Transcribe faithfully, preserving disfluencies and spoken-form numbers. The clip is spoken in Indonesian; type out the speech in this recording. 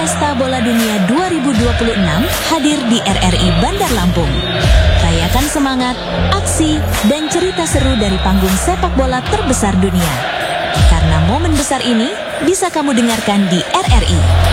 Pesta Bola Dunia dua ribu dua puluh enam hadir di R R I Bandar Lampung. Rayakan semangat, aksi, dan cerita seru dari panggung sepak bola terbesar dunia. Karena momen besar ini bisa kamu dengarkan di R R I.